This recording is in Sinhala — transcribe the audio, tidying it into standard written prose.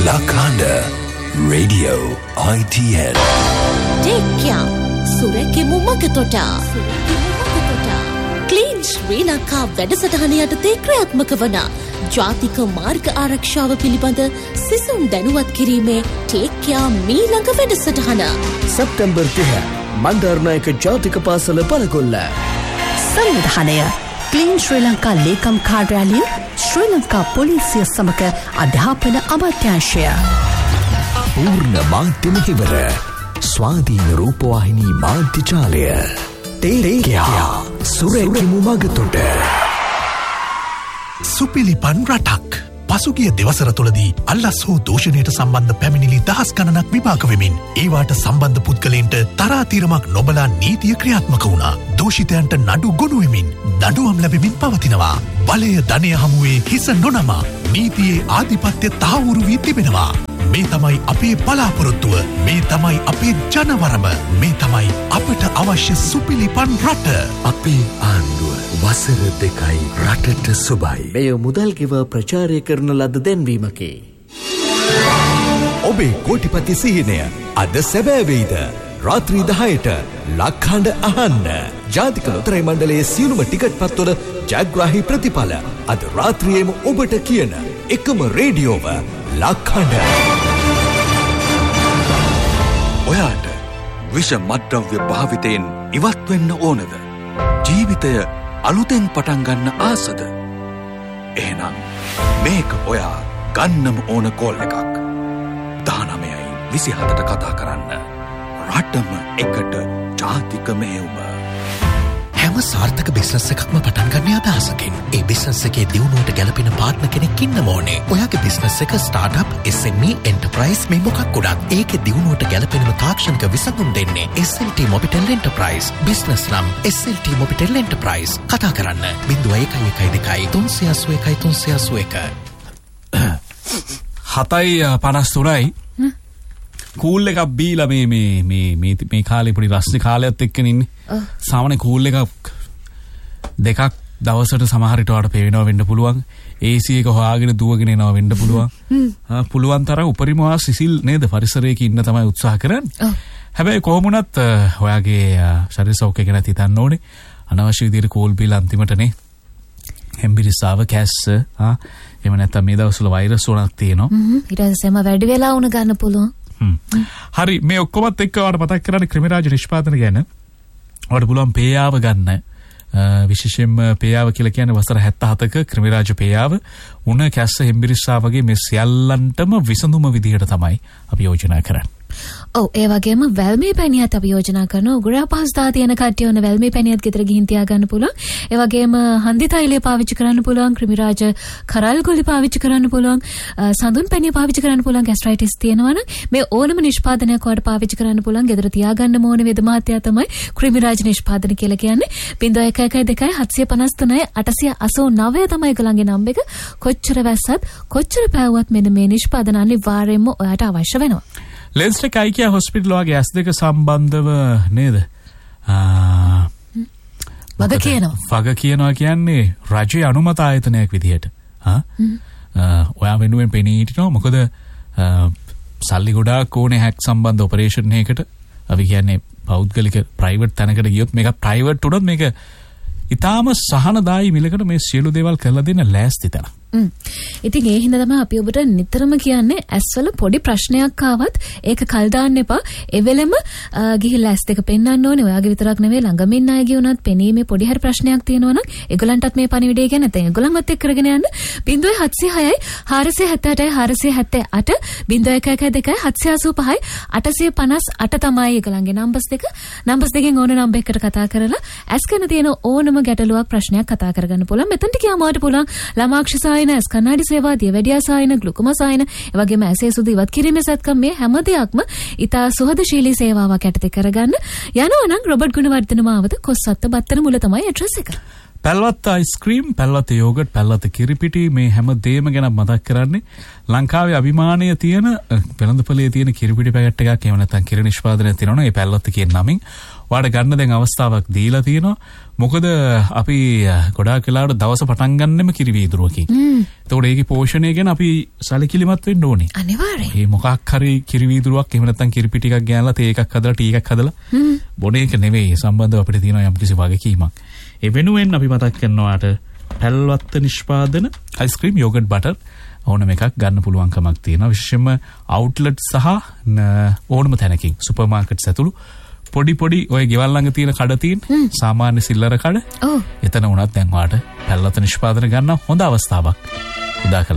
Lakanda Radio ITN. Take care. Sureke Mumakatota. Clean Sri Lanka වැඩසටහන යටතේ ක්‍රියාත්මක වන ජාතික මාර්ග ආරක්ෂාව පිළිබඳ සිසුන් දැනුවත් කිරීමේ Take Care මීළඟ වැඩසටහන සැප්තැම්බර් 30 මන්දාරනායක ජාතික පාසල බලගොල්ල. සංවිධානය Clean Sri Lanka ලේකම් කාර්යාලය ශ්‍රී ලංකා පොලිසිය සමග අධ්‍යාපන අමාත්‍යාංශය. පූර්ණ මාධ්‍ය මෙහෙවර ස්වාධීන රූපවාහිනී මාධ්‍ය ජාලය තේකයා සුරේකිමු මගතොට සුපිලිපන් රටක් පසුගිය දෙවසර තුළදී අල්ලස් හෝ දූෂණයට සම්බන්ධ පැමිණිලි දහස් ගණනක් විභාග වෙමින් ඒවාට සම්බන්ධ පුද්ගලයන්ට තරාතිරමක් නොබලා නීතිය ක්‍රියාත්මක වුණා. දූෂිතයන්ට නඩු ගොනු වෙමින් දඬුවම් ලැබෙමින් පවතිනවා. බලය ධනය හමුවේ හිස නොනමා නීතියේ ආධිපත්‍ය තහවුරු වී තිබෙනවා. මේ තමයි අපේ බලාපොරොත්තුව. මේ තමයි අපේ ජනවරම. මේ තමයි අපට අවශ්‍ය සුපිලිපන් රට. අපේ ආණ්ඩුව වසර 2යි රටට සුබයි. මෙය මුදල් ගෙව ප්‍රචාරය කරන ලද දැන්වීමකි. ඔබේ කෝටිපති සිහිනය අද සැබෑ වෙයිද? රාත්‍රී 10ට ලක්හඬ අහන්න. ජාතික ලොතරැයි මණ්ඩලයේ සියලුම ටිකට් පත්වල ජයග්‍රාහී ප්‍රතිඵල අද රාත්‍රියේම ඔබට කියන එකම රේඩියෝව ලක්හඬ. ඔයාට විෂ මත්ද්‍රව්‍ය භාවිතයෙන් ඉවත් වෙන්න ඕනද? ජීවිතය අලුතෙන් පටන් ගන්න ආසද? එහෙනම් මේක ඔයා ගන්නම ඕන කෝල් එකක්. 19:27ට කතා කරන්න. රටම එකට ජාතික මෙහෙයුම. හැම සාර්ථක බිස්නස් එකක්ම පටන් ගන්න අදහසකින් ඒ බිස්නස් එකේ දියුණුවට ගැලපෙන පාර්ට්නර් කෙනෙක් ඉන්න ඕනේ. ඔයාගේ බිස්නස් එක ස්ටාර්ට්අප්, SME, එන්ටර්ප්‍රයිස් මේ මොකක් වුණත් ඒකේ දියුණුවට ගැලපෙන තාක්ෂණික විසඳුම් දෙන්නේ SLT Mobitel Enterprise. බිස්නස් නම් SLT Mobitel Enterprise. කතා කරන්න 0112 381 7:53යි කූල් එකක් බීලා මේ කාලේ පොඩි රස්නේ කාලයත් එක්කනේ ඉන්නේ. සාමාන්‍ය කූල් එකක් දෙකක් දවසට සමහර විට වඩා පේනවා වෙන්න පුළුවන්. AC එක හොයාගෙන දුවගෙන එනවා වෙන්න පුළුවන්. පුළුවන් තරම් උපරිමවා සිසිල් නේද පරිසරයක ඉන්න තමයි උත්සාහ කරන්නේ. හැබැයි කොහොම වුණත් ඔයාගේ ශරීර සෞඛ්‍යය ගැන හිතන්න ඕනේ. අනවශ්‍ය විදිහට කූල් බීලා අන්තිමටනේ හෙම්බිරිස්සාව කැස්ස එහෙම නැත්නම් මේ දවස්වල වෛරස් වුණක් තියෙනවා. ඊට පස්සේම වැඩි වෙලා වුණ ගන්න පුළුවන්. හරි මේ ඔක්කොමත් එක්ක ඔයාලට මතක් කරන්නේ ක්‍රිමිරාජ නිෂ්පාදන ගැන. ඔයාලට පුළුවන් පේයාව ගන්න. විශේෂයෙන්ම පේයාව කියලා කියන්නේ වසර 77ක ක්‍රිමිරාජ පේයාව උණ කැස්ස හෙම්බිරිස්සා වගේ මේ සියල්ලන්ටම විසඳුම විදිහට තමයි අපි යෝජනා කරන්නේ. ඔව් ඒ වගේම වැල්මේ පැණියත් අපි යෝජනා කරනවා. උගුර අපහසුතාව තියෙන කට්ටිය වුණ වැල්මේ පැණියත් ගෙදර ගිහින් තියා ගන්න පුළුවන්. ඒ වගේම හන්දි තෛලය පාවිච්චි කරන්න පුළුවන්. ක්‍රිමිරාජ කරල් ගොලි පාවිච්චි කරන්න පුළුවන්. සඳුන් පැණිය පාවිච්චි කරන්න පුළුවන්. ગેස්ට්‍රයිටිස් තියෙනවා නම් මේ ඕනම නිෂ්පාදනයක් වලට පාවිච්චි කරන්න පුළුවන්. ගෙදර තියා ගන්න ඕන වේද මාත්‍යා තමයි ක්‍රිමිරාජ නිෂ්පාදන කියලා කියන්නේ. 0112 753 889 තමයි ඒගොල්ලන්ගේ නම්බර එක. කොච්චර වැස්සත් කොච්චර පෑවුවත් මෙන්න මේ නිෂ්පාදන අනිවාර්යයෙන්ම ඔයාට අවශ්‍ය වෙනවා. ලෙන්ස්ටෙක් අයිකියා හොස්පිටල් වගේ S2 සම්බන්ධව නේද? වග කියනවා කියන්නේ රජයේ අනුමත ආයතනයක් විදිහට. ඔයා වෙනුවෙන් පෙනී හිටිනවා. මොකද සල්ලි ගොඩාක් ඕනේ හැක් සම්බන්ධ ඔපරේෂන් එකකට. අපි කියන්නේ පෞද්ගලික ප්‍රයිවට් තැනකට ගියොත් මේක ප්‍රයිවට් උනොත් මේක ඊටාම සහනදායි මිලකට මේ සියලු දේවල් කරලා දෙන්න ලෑස්ති තැන. ඉතින් ඒ හින්දා තමයි අපි ඔබට නිතරම කියන්නේ ඇස්වල පොඩි ප්‍රශ්නයක් ආවත් ඒක කල් දාන්න එපා. ඒ වෙලෙම ගිහිල්ලා ඇස් දෙක පෙන්වන්න ඕනේ. ඔයාගේ විතරක් නෙවෙයි ළඟම ඉන්න අයගේ උනත් පෙනීමේ පොඩි හරි ප්‍රශ්නයක් තියෙනවා නම් ඒගොල්ලන්ටත් මේ පණිවිඩය ගැන නැත්නම් ඒගොල්ලන්වත් එක්ක කරගෙන යන්න 0706යි 478යි 478 0112 785යි 858 තමයි ඒගොල්ලන්ගේ නම්බර්ස් දෙක. නම්බර්ස් දෙකෙන් ඕන නම්බර් එකකට කතා කරලා ඇස් කරන තියෙන ඕනම ගැටලුවක් ප්‍රශ්නයක් කතා කරගන්න පුළුවන්. මෙතනට ගියාම ඔයාලට පුළුවන් ළමාක්ෂ ඇස් කණ්ණාඩි සේවා, දියවැඩියා සායන, ග්ලුකෝම සායන, ඒ වගේම ඇසේ සුදු ඉවත් කිරීමේ සත්කම් මේ හැම දෙයක්ම ඉතා සුහදශීලී සේවාවක් යටතේ කරගන්න යනවා නම් රොබර්ට් ගුණවර්ධන මාවත කොස්සත්ත බත්තර මුල තමයි ඇඩ්‍රස් එක. පැල්වත් අයිස්ක්‍රීම්, පැල්වත් යෝගට්, පැල්වත් කිරිපිටි මේ හැම දෙයක්ම ගැන මතක් කරන්නේ. ලංකාවේ අභිමානීය තියෙන වෙළඳපොලේ තියෙන කිරිපිටි පැකට් එකක් එහෙම නැත්නම් කිරි නිෂ්පාදනයක් තියෙනවනේ ඒ පැල්වත් කියන නමින් වාට ගන්න දැන් අවස්ථාවක් දීලා තියෙනවා. මොකද අපි ගොඩාක් වෙලාවට දවස පටන් ගන්නෙම කිරි වීදුරුවකින්. එතකොට ඒකේ පෝෂණය ගැන අපි සැලකිලිමත් වෙන්න ඕනේ. අනිවාර්යයෙන්. මේ මොකක් හරි කිරි වීදුරුවක් එහෙම නැත්නම් කිරි පිටි එකක් ගෑනලා තේ එකක් හදලා ටී එකක් හදලා බොන එක නෙවෙයි. සම්බන්ධව අපිට තියෙනවා යම්කිසි වගකීමක්. ඒ වෙනුවෙන් අපි මතක් කරනවාට පැල්වත්ත නිෂ්පාදන අයිස්ක්‍රීම් යෝගට් බටර් ඕනම එකක් ගන්න පුළුවන්කමක් තියෙනවා. විශේෂයෙන්ම අවුට්ලට් සහ ඕනම තැනකින් සුපර් මාකට්ස් ඇතුළු පොඩි ඔය ගෙවල් ළඟ තියෙන කඩ තියෙන සාමාන්‍ය සිල්ලර කඩ. එතන උනත් දැන් වාට පැල්වත්ත නිෂ්පාදන ගන්න හොඳ අවස්ථාවක් උදා